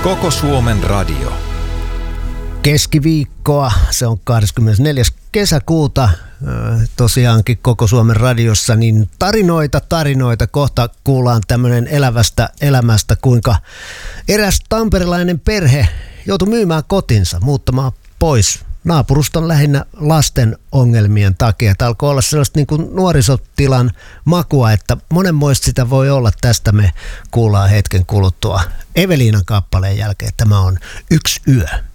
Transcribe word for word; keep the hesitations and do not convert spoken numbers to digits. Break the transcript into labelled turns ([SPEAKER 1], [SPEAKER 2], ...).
[SPEAKER 1] Koko Suomen radio.
[SPEAKER 2] Keskiviikkoa, se on kahdeskymmenesneljäs kesäkuuta, tosiaankin Koko Suomen radiossa, niin tarinoita, tarinoita. Kohta kuullaan tämmöinen elävästä elämästä, kuinka eräs tamperilainen perhe joutui myymään kotinsa, muuttamaan pois naapuruston lähinnä lasten ongelmien takia. Tämä alkoi olla sellaista niin kuin nuorisotilan makua, että monenmoista sitä voi olla. Tästä me kuullaan hetken kuluttua Eveliinan kappaleen jälkeen. Tämä on Yksi yö.